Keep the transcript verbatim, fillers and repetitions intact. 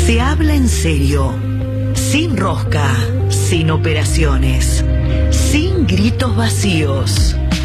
Se habla en serio, sin rosca, sin operaciones, sin gritos vacíos.